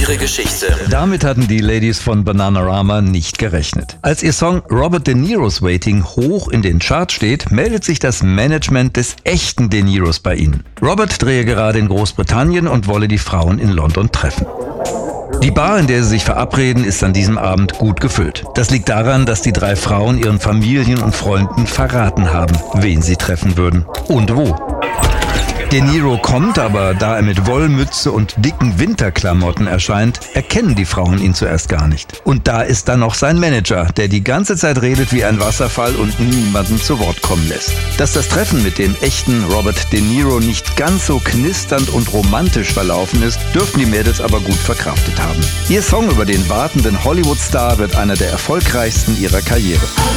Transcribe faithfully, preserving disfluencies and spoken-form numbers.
ihre Geschichte. Damit hatten die Ladies von Bananarama nicht gerechnet. Als ihr Song Robert De Niro's Waiting hoch in den Charts steht, meldet sich das Management des echten De Niros bei ihnen. Robert drehe gerade in Großbritannien und wolle die Frauen in London treffen. Die Bar, in der sie sich verabreden, ist an diesem Abend gut gefüllt. Das liegt daran, dass die drei Frauen ihren Familien und Freunden verraten haben, wen sie treffen würden und wo. De Niro kommt, aber da er mit Wollmütze und dicken Winterklamotten erscheint, erkennen die Frauen ihn zuerst gar nicht. Und da ist dann noch sein Manager, der die ganze Zeit redet wie ein Wasserfall und niemanden zu Wort kommen lässt. Dass das Treffen mit dem echten Robert De Niro nicht ganz so knisternd und romantisch verlaufen ist, dürften die Mädels aber gut verkraftet haben. Ihr Song über den wartenden Hollywood-Star wird einer der erfolgreichsten ihrer Karriere.